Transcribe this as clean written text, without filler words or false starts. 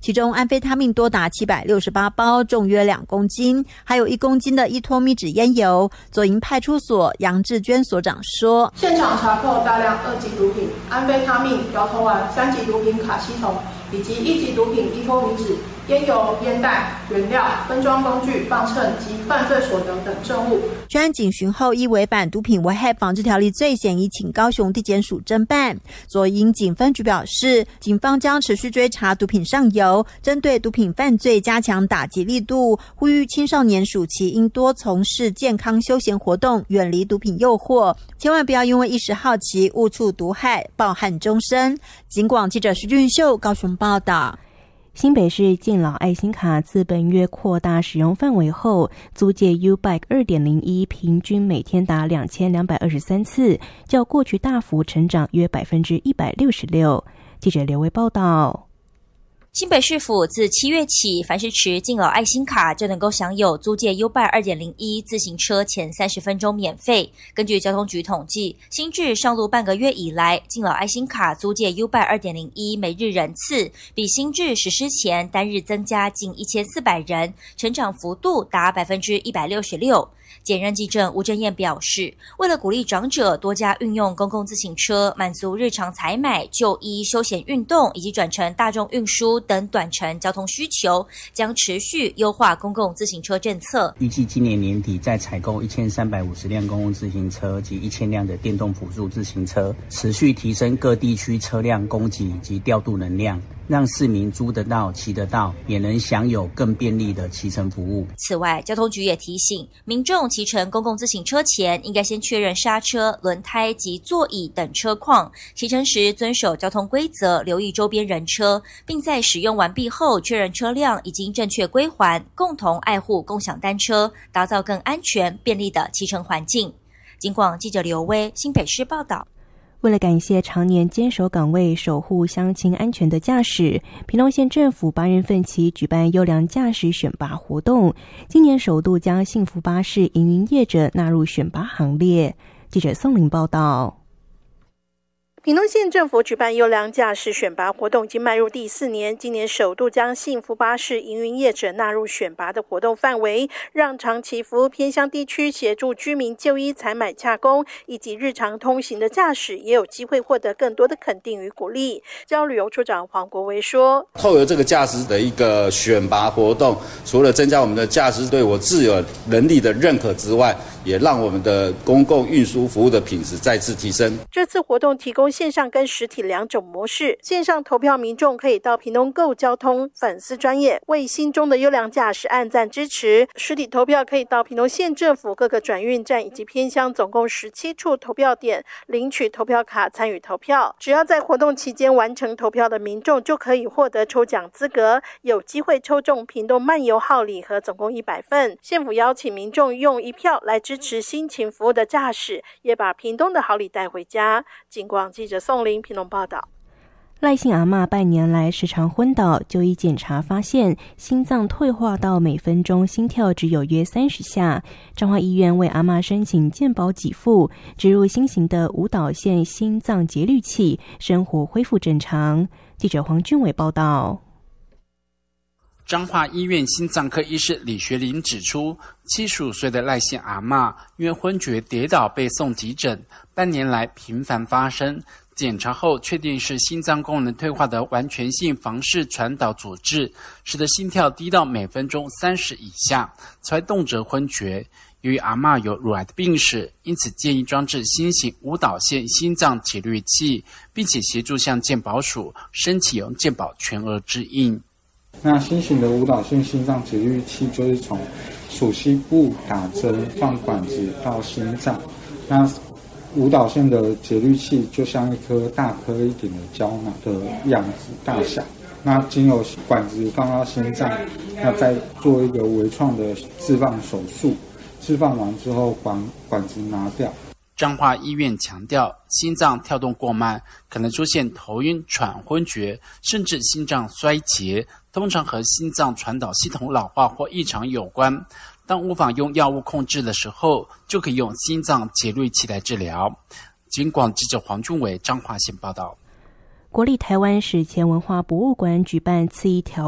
其中安非他命多达768包，重约2公斤，还有1公斤的依托咪酯烟油。左营派出所杨志娟所长说， 现场查扣大量2级毒品安非他命、摇头丸、3级毒品卡西酮以及1级毒品依托咪酯、烟油、烟弹、原料、分装工具、磅秤及犯罪所得等证物。 专案警巡后，依违反毒品危害防治条例罪嫌，已请高雄地检署侦办。左营警分局表示，警方将持续追查毒品上游，针对毒品犯罪加强打击力度，呼吁青少年暑期应多从事健康休闲活动，远离毒品诱惑，千万不要因为一时好奇误触毒害，抱憾终身。警广记者徐俊秀高雄报道。 新北市敬老爱心卡自本月扩大使用范围后，租借 U-Bike 2.01 平均每天达2223次，较过去大幅成长约 166%。 记者刘维报道。 新北市府自7月起，凡是持敬老爱心卡就能够享有租借 U-Bike 2.01 自行车前30分钟免费。根据交通局统计，新制上路半个月以来，敬老爱心卡租借 U-Bike 2.01 每日人次比新制实施前单日增加近1400人，成长幅度达 166%。检任技正吴正燕表示，为了鼓励长者多加运用公共自行车，满足日常采买、就医、休闲运动以及转乘大众运输等短程交通需求，将持续优化公共自行车政策。 预计今年年底再采购1350辆公共自行车及1000辆的电动辅助自行车，持续提升各地区车辆供给以及调度能量，让市民租得到、骑得到，也能享有更便利的骑乘服务。 此外，交通局也提醒民众骑乘公共自行车前，应该先确认刹车、轮胎及座椅等车况，骑乘时遵守交通规则，留意周边人车，并在使用完毕后确认车辆已经正确归还，共同爱护共享单车，打造更安全便利的骑乘环境。警广记者刘威新北市报道。 为了感谢常年坚守岗位守护乡亲安全的驾驶，屏东县政府8月份起举办优良驾驶选拔活动，今年首度将幸福巴士营运业者纳入选拔行列。记者宋玲报道。 屏东县政府举办优良驾驶选拔活动已经迈入第4年，今年首度将幸福巴士营运业者纳入选拔的活动范围，让长期服务偏乡地区协助居民就医、采买、洽公以及日常通行的驾驶也有机会获得更多的肯定与鼓励。交旅游处长黄国维说， 透过这个驾驶的一个选拔活动，除了增加我们的驾驶对我自有能力的认可之外，也让我们的公共运输服务的品质再次提升。 这次活动提供线上跟实体2种模式，线上投票民众可以到屏东购交通粉丝专页为心中的优良驾驶按赞支持，实体投票可以到屏东县政府各个转运站以及偏乡总共17处投票点领取投票卡参与投票，只要在活动期间完成投票的民众就可以获得抽奖资格，有机会抽中屏东漫游号礼盒总共100份。县府邀请民众用1票来支持辛勤服务的驾驶，也把屏东的好礼带回家。警广记者宋林屏东报道。 赖姓阿嬷半年来时常昏倒，就医检查发现心脏退化到每分钟心跳只有约30下。彰化医院为阿嬷申请健保给付，植入新型的舞蹈线心脏节律器，生活恢复正常。记者黄俊伟报道。 彰化医院心脏科医师李学林指出，75岁的赖姓阿嬷因为昏厥跌倒被送急诊，半年来频繁发生。检查后确定是心脏功能退化的完全性房室传导阻滞，使得心跳低到每分钟30以下，才会动辄昏厥。由于阿嬷有乳癌的病史，因此建议装置新型舞蹈线心脏节律器，并且协助向健保署申请用健保全额支应。 那新型的舞蹈线心脏节律器就是从属膝部打针放管子到心脏，那舞蹈线的节律器就像一颗大颗一点的胶囊的样子大小，那经由管子放到心脏，那再做一个微创的置放手术，置放完之后管子拿掉。 彰化医院强调，心脏跳动过慢可能出现头晕、喘、昏厥，甚至心脏衰竭，通常和心脏传导系统老化或异常有关。当无法用药物控制的时候，就可以用心脏节律器来治疗。警广记者黄俊伟彰化县报道。 国立台湾史前文化博物馆举办次一条